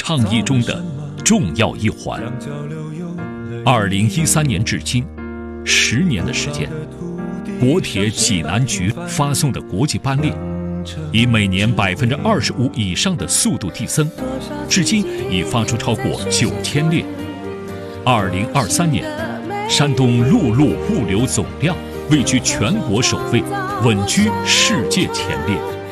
倡议中的重要一环。2013年至今10年的时间，国铁济南局发送的国际班列以每年25%以上的速度递增，至今已发出超过9000列。2023年，山东陆路物流总量位居全国首位，稳居世界前列。